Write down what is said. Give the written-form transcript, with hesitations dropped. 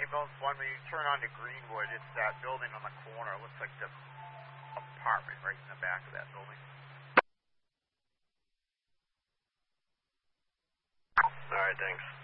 vehicles. When we turn onto Greenwood, it's that building on the corner. It looks like the apartment right in the back of that building. All right, thanks.